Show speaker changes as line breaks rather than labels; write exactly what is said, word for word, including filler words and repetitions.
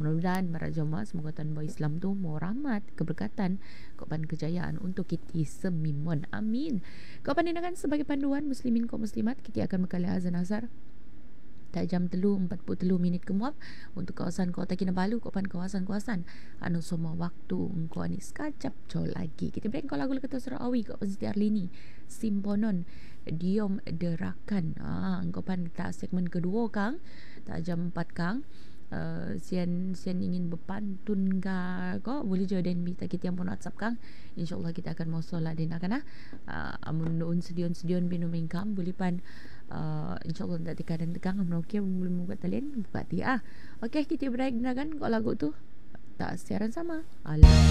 mudah-mudahan para jemaah semoga Tuhan bawa Islam tu mau rahmat, keberkatan, kepan kejayaan untuk kita semimon. Amin. Kau pandangkan sebagai panduan muslimin kaum muslimat, kita akan bekali azan asar tak jam telu empat puluh telu minit kemuap untuk kawasan Kota Kinabalu, kapan kawasan-kawasan anu semua waktu engkau ni sekajap jauh lagi. Kita break kau lagu kata Sarawi kau Siti Arlini Simponon Diom Derakan. Ah, engkau pan kita segmen kedua Kang. Tak jam empat Kang. Uh, sian sian ingin berpantun ka ko boleh je dan minta kita yang pun WhatsApp Kang. InsyaAllah kita akan mau solat din akan ah. Uh, amun nuun sedion-sedion minum ingkam boleh pan uh, InsyaAllah tak tekan dan tekan amun okey belum buka talian buka dia ah. Okey kita break kan kau lagu tu tak siaran sama. Alah